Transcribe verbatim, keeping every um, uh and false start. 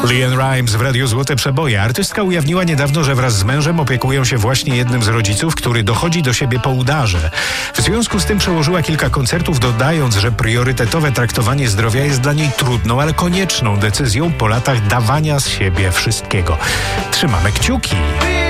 LeAnn Rimes w Radiu Złote Przeboje. Artystka ujawniła niedawno, że wraz z mężem opiekują się właśnie jednym z rodziców, który dochodzi do siebie po udarze. W związku z tym przełożyła kilka koncertów, dodając, że priorytetowe traktowanie zdrowia jest dla niej trudną, ale konieczną decyzją po latach dawania z siebie wszystkiego. Trzymamy kciuki.